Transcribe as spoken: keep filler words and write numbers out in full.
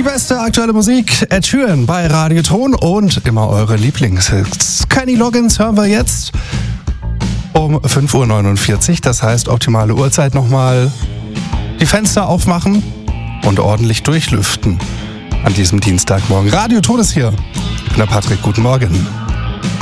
beste aktuelle Musik, Ed Sheeran bei Radioton und immer eure Lieblingshits. Kenny Loggins hören wir jetzt um fünf Uhr neunundvierzig. Das heißt, optimale Uhrzeit nochmal die Fenster aufmachen und ordentlich durchlüften an diesem Dienstagmorgen. Radioton ist hier. Ich bin der Patrick, guten Morgen.